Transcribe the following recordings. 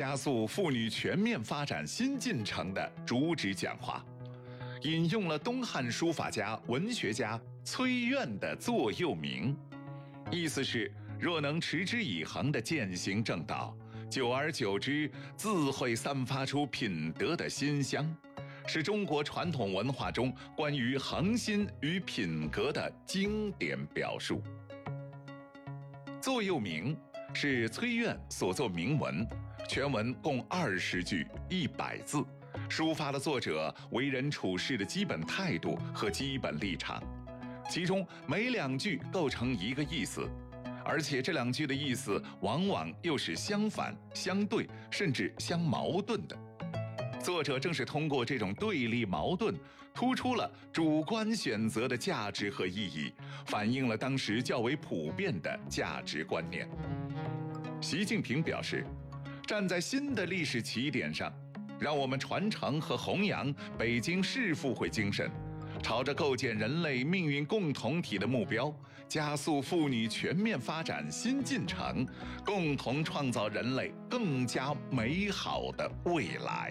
加速妇女全面发展新进程的主旨讲话，引用了东汉书法家、文学家崔苑的座右铭，意思是若能持之以恒地践行正道，久而久之，自会散发出品德的馨香，是中国传统文化中关于恒心与品格的经典表述。座右铭是崔苑所作铭文，全文共20句100字，抒发了作者为人处事的基本态度和基本立场，其中每2句构成一个意思，而且这2句的意思往往又是相反、相对，甚至相矛盾的。作者正是通过这种对立矛盾，突出了主观选择的价值和意义，反映了当时较为普遍的价值观念。习近平表示，站在新的历史起点上，让我们传承和弘扬北京市复会精神，朝着构建人类命运共同体的目标，加速妇女全面发展新进程，共同创造人类更加美好的未来。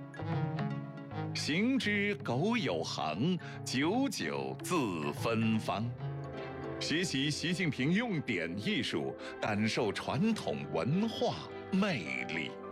行之苟有恒，久久自芬芳。学习习近平用典艺术，感受传统文化魅力。